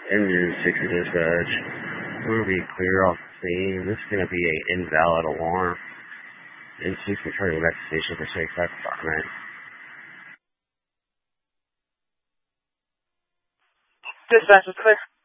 Engine 60 dispatch. We're going to be clear off the scene. This is going to be an invalid alarm. And 6 returning back to station for safe document. Dispatch is clear.